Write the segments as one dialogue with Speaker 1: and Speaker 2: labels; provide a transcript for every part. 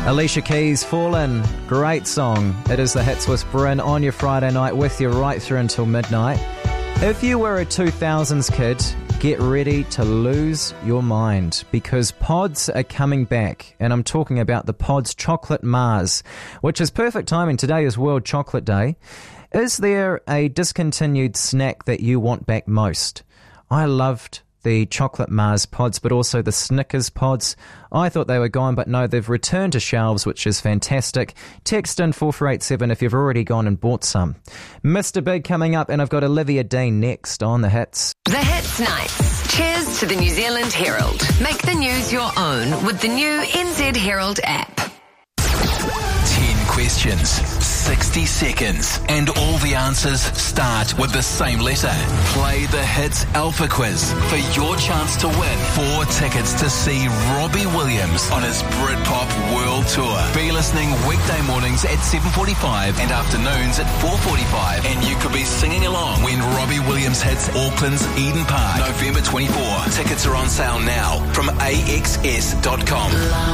Speaker 1: Alicia Keys, Fallen, great song. It is the Hits with Bryn on your Friday night with you right through until midnight. If you were a 2000s kid, get ready to lose your mind because pods are coming back, and I'm talking about the Pods Chocolate Mars, which is perfect timing. Today is World Chocolate Day. Is there a discontinued snack that you want back most? I loved the Chocolate Mars pods, but also the Snickers pods. I thought they were gone, but no, they've returned to shelves, which is fantastic. Text in 4487 if you've already gone and bought some. Mr. Big coming up, and I've got Olivia Dean next on The Hits.
Speaker 2: The Hits Nights. Cheers to the New Zealand Herald. Make the news your own with the new NZ Herald app.
Speaker 3: 10 questions, 60 seconds, and all the answers start with the same letter. Play the Hits Alpha Quiz for your chance to win 4 tickets to see Robbie Williams on his Britpop World Tour. Be listening weekday mornings at 7:45 and afternoons at 4:45, and you could be singing along when Robbie Williams hits Auckland's Eden Park, November 24. Tickets are on sale now from axs.com.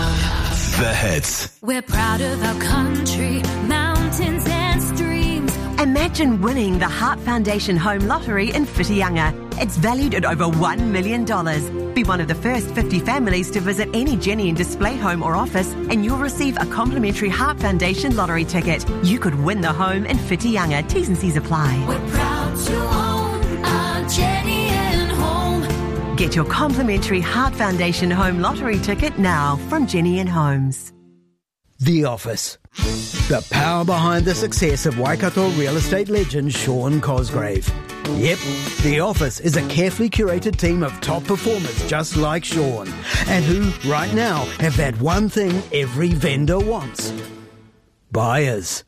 Speaker 3: The Hits.
Speaker 4: We're proud of our country, mountains and streams.
Speaker 5: Imagine winning the Heart Foundation Home Lottery in Whitianga. It's valued at over $1 million. Be one of the first 50 families to visit any Jenny and Display home or office, and you'll receive a complimentary Heart Foundation lottery ticket. You could win the home in Whitianga. T's and C's apply.
Speaker 4: We're proud to own our Jenny and Home.
Speaker 5: Get your complimentary Heart Foundation Home Lottery ticket now from Jenny and Homes.
Speaker 6: The Office. The power behind the success of Waikato real estate legend Sean Cosgrave. Yep, The Office is a carefully curated team of top performers just like Sean, and who, right now, have that one thing every vendor wants. Buyers.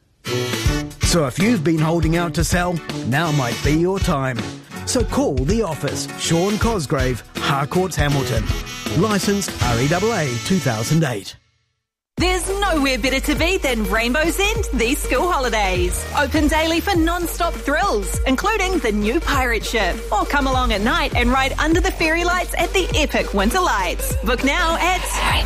Speaker 6: So if you've been holding out to sell, now might be your time. So call The Office, Sean Cosgrave, Harcourts, Hamilton. Licensed REAA 2008.
Speaker 7: There's nowhere better to be than Rainbow's End these school holidays. Open daily for non-stop thrills, including the new pirate ship. Or come along at night and ride under the fairy lights at the epic winter lights. Book now at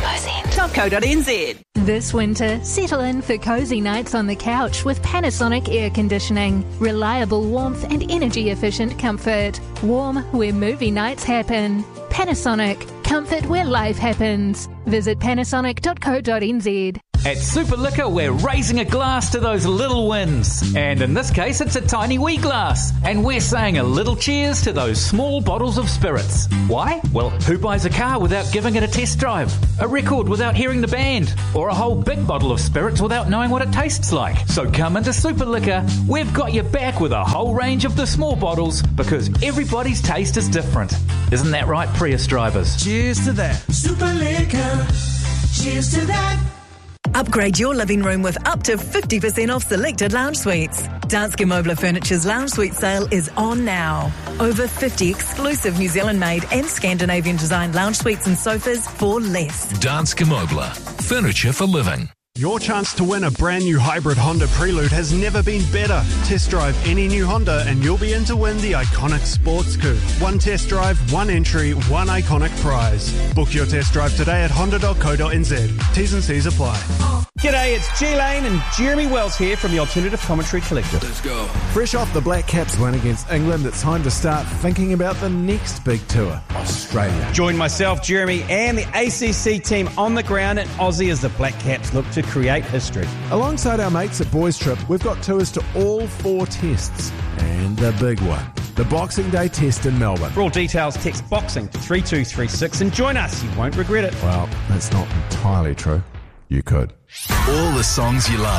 Speaker 7: rainbowsend.co.nz.
Speaker 8: This winter, settle in for cozy nights on the couch with Panasonic air conditioning. Reliable warmth and energy-efficient comfort. Warm where movie nights happen. Panasonic. Comfort where life happens. Visit panasonic.co.nz.
Speaker 9: At Super Liquor, we're raising a glass to those little wins. And in this case, it's a tiny wee glass. And we're saying a little cheers to those small bottles of spirits. Why? Well, who buys a car without giving it a test drive? A record without hearing the band? Or a whole big bottle of spirits without knowing what it tastes like? So come into Super Liquor. We've got you back with a whole range of the small bottles because everybody's taste is different. Isn't that right, Prius drivers?
Speaker 6: Cheers to that.
Speaker 10: Super Liquor. Cheers to that.
Speaker 11: Upgrade your living room with up to 50% off selected lounge suites. Danske Mobler Furniture's lounge suite sale is on now. Over 50 exclusive New Zealand-made and Scandinavian-designed lounge suites and sofas for less.
Speaker 3: Danske Mobler. Furniture for living.
Speaker 12: Your chance to win a brand new hybrid Honda Prelude has never been better. Test drive any new Honda and you'll be in to win the iconic sports coupe. One test drive, one entry, one iconic prize. Book your test drive today at honda.co.nz. T's and C's apply.
Speaker 13: G'day, it's G Lane and Jeremy Wells here from the Alternative Commentary Collective.
Speaker 3: Let's go.
Speaker 14: Fresh off the Black Caps win against England, it's time to start thinking about the next big tour, Australia.
Speaker 13: Join myself, Jeremy, and the ACC team on the ground in Aussie as the Black Caps look to create history.
Speaker 14: Alongside our mates at Boys Trip, we've got tours to all 4 tests. And the big one, the Boxing Day test in Melbourne.
Speaker 13: For all details, text BOXING to 3236 and join us. You won't regret it.
Speaker 14: Well, that's not entirely true. You could.
Speaker 3: All the songs you love.